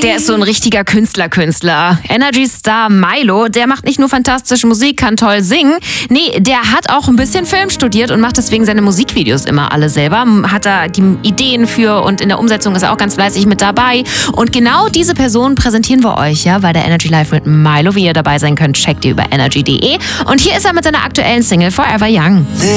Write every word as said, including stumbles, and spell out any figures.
Der ist so ein richtiger Künstler-Künstler. Energy Star Milo, der macht nicht nur fantastische Musik, kann toll singen. Nee, der hat auch ein bisschen Film studiert und macht deswegen seine Musikvideos immer alle selber. Hat da die Ideen für und in der Umsetzung ist er auch ganz fleißig mit dabei. Und genau diese Person präsentieren wir euch ja bei der Energy Live mit Milo. Wie ihr dabei sein könnt, checkt ihr über energy punkt de. Und hier ist er mit seiner aktuellen Single Forever Young.